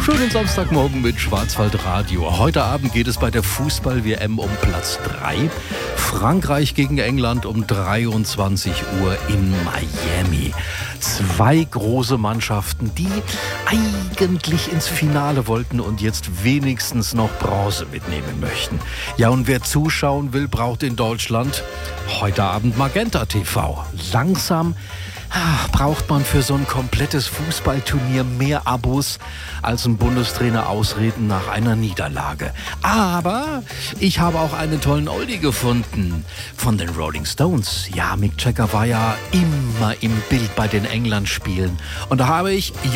Schönen Samstagmorgen mit Schwarzwaldradio. Heute Abend geht es bei der Fußball-WM um Platz 3. Frankreich gegen England um 23 Uhr in Miami. Zwei große Mannschaften, die eigentlich ins Finale wollten und jetzt wenigstens noch Bronze mitnehmen möchten. Ja, und wer zuschauen will, braucht in Deutschland heute Abend Magenta TV. Langsam braucht man für so ein komplettes Fußballturnier mehr Abos als ein Bundestrainer Ausreden nach einer Niederlage. Aber ich habe auch einen tollen Oldie gefunden von den Rolling Stones. Ja, Mick Jagger war ja immer im Bild bei den England-Spielen. Und da habe ich